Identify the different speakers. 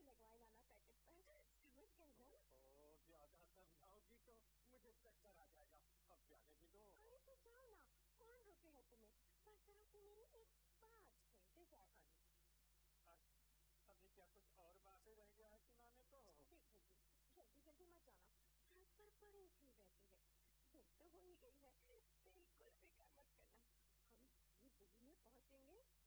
Speaker 1: भी लगवाए लाना पैकेट पर, समझ गए ना?
Speaker 2: ज्यादा समझाओगी तो मुझे चक्कर आ जाएगा, अब जाने भी दो।
Speaker 1: अरे तो जाओ ना, कौन रोकेगा तुम्हें? बस जरा से मेरी एक बात सुनते जाओ।
Speaker 2: अभी क्या कुछ और बातें रह गया है सुनाने को?
Speaker 1: देखो जल्दी जल्दी मत जाना, सड़क पर बड़ी भीड़ रहती है, धूप तो हो ही गई है, बिल्कुल फिक्र मत करना। हम ये दिल्ली में पहुँचेंगे